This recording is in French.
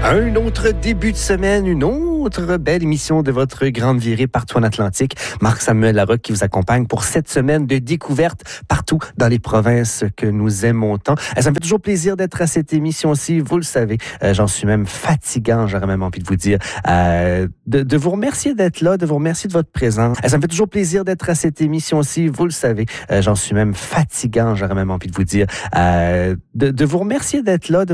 Un autre début de semaine, une autre belle émission de votre grande virée partout en Atlantique. Marc-Samuel Larocque qui vous accompagne pour cette semaine de découverte partout dans les provinces que nous aimons tant. Ça me fait toujours plaisir d'être à cette émission-ci, vous le savez. J'en suis même fatigant, j'aurais même envie de vous dire, de vous remercier d'être là, de vous remercier de votre présence. Ça me fait toujours plaisir d'être à cette émission-ci, vous le savez. J'en suis même fatigant, j'aurais même envie de vous dire, de vous remercier d'être là,